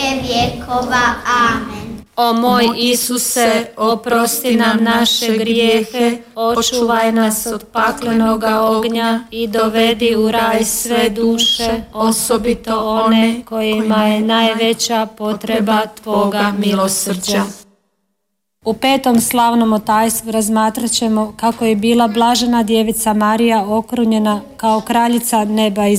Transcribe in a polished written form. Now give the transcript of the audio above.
vjekova. Amen. O moj Isuse, oprosti nam naše grijehe, očuvaj nas od paklenoga ognja i dovedi u raj sve duše, osobito one kojima je najveća potreba Tvoga milosrđa. U 5. slavnom tajstvu razmatrat ćemo kako je bila blažena djevica Marija okrunjena kao kraljica neba i